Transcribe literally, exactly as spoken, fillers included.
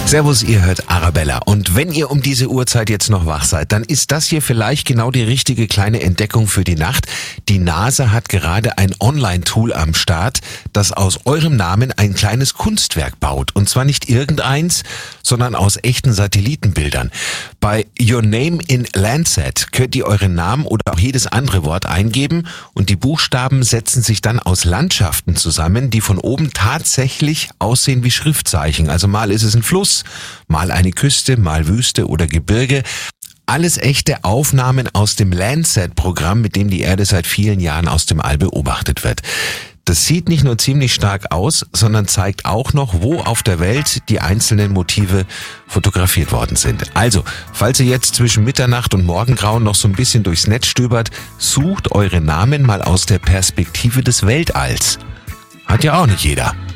Servus, ihr hört Arabella. Und wenn ihr um diese Uhrzeit jetzt noch wach seid, dann ist das hier vielleicht genau die richtige kleine Entdeckung für die Nacht. Die NASA hat gerade ein Online-Tool am Start, das aus eurem Namen ein kleines Kunstwerk baut. Und zwar nicht irgendeins, sondern aus echten Satellitenbildern. Bei Your Name in Landsat könnt ihr euren Namen oder auch jedes andere Wort eingeben und die Buchstaben setzen sich dann aus Landschaften zusammen, die von oben tatsächlich aussehen wie Schriftzeichen. Also mal ist es ein Fluss, mal eine Küste, mal Wüste oder Gebirge. Alles echte Aufnahmen aus dem Landsat-Programm, mit dem die Erde seit vielen Jahren aus dem All beobachtet wird. Das sieht nicht nur ziemlich stark aus, sondern zeigt auch noch, wo auf der Welt die einzelnen Motive fotografiert worden sind. Also, falls ihr jetzt zwischen Mitternacht und Morgengrauen noch so ein bisschen durchs Netz stöbert, sucht eure Namen mal aus der Perspektive des Weltalls. Hat ja auch nicht jeder.